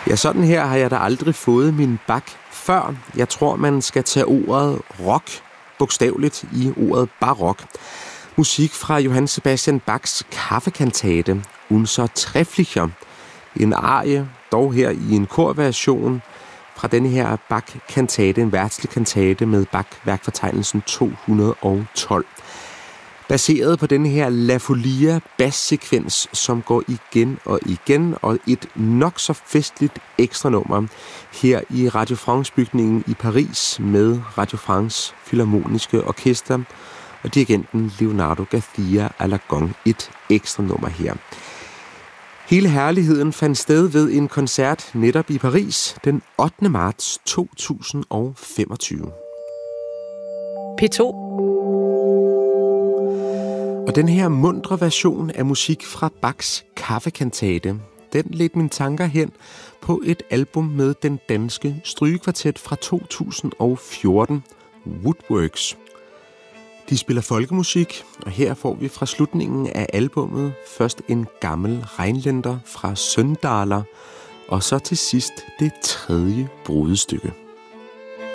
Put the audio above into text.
Ja, sådan her har jeg da aldrig fået min Bach før. Jeg tror, man skal tage ordet rock bogstaveligt i ordet barok. Musik fra Johann Sebastian Bachs kaffekantate, Unser Trefflicher. En arie, dog her i en korversion fra denne her Bach-kantate, en verdslig kantate med Bach-værkfortegnelsen 212. Baseret på denne her La Folia bassekvens, som går igen og igen, og et nok så festligt ekstra nummer her i Radio France-bygningen i Paris med Radio France Philharmoniske Orkester og dirigenten Leonardo Garcia Aragon. Et ekstra nummer her. Hele herligheden fandt sted ved en koncert netop i Paris den 8. marts 2025. P2. Og den her muntre version af musik fra Bachs kaffekantate, den ledte mine tanker hen på et album med den danske strygekvartet fra 2014, Woodworks. De spiller folkemusik, og her får vi fra slutningen af albummet først en gammel rheinländer fra Søndaler, og så til sidst det tredje brudestykke.